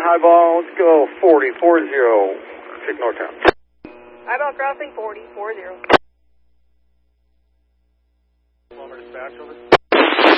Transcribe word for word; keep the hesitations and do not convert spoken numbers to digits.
highball, let's go forty, four zero, take northbound. Highball crossing forty, four zero. Dispatch, over.